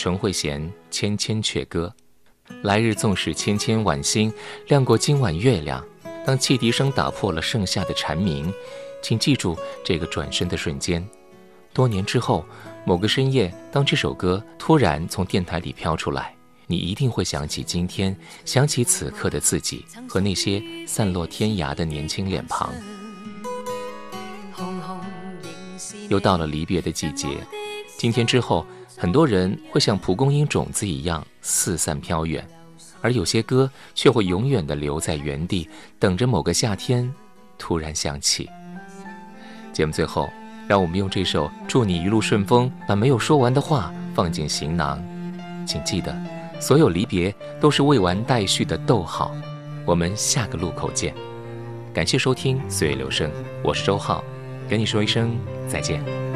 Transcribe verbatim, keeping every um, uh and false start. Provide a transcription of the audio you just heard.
陈慧娴《千千阙歌》。来日纵使千千晚星，亮过今晚月亮。当汽笛声打破了盛夏的蝉鸣，请记住这个转身的瞬间。多年之后，某个深夜，当这首歌突然从电台里飘出来，你一定会想起今天，想起此刻的自己和那些散落天涯的年轻脸庞。又到了离别的季节，今天之后，很多人会像蒲公英种子一样四散飘远，而有些歌却会永远地留在原地，等着某个夏天突然响起。节目最后，让我们用这首《祝你一路顺风》把没有说完的话放进行囊。请记得，所有离别都是未完待续的逗号。我们下个路口见。感谢收听岁月留声，我是周浩，跟你说一声再见。